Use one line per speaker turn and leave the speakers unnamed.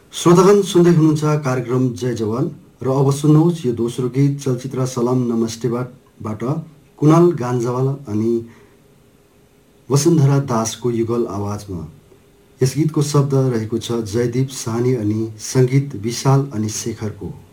श्रोतागण सुन्दै हुनुहुन्छ कार्यक्रम जय जवान र अब सुन्नुहोस् यो दोस्रो गीत चलचित्र सलाम नमस्तेबाट कुणाल गान्जावाल अनि वसुन्धरा दासको युगल आवाजमा। यस गीतको शब्द रहेको छ जयदीप साहनी अनि सङ्गीत विशाल अनि शेखरको।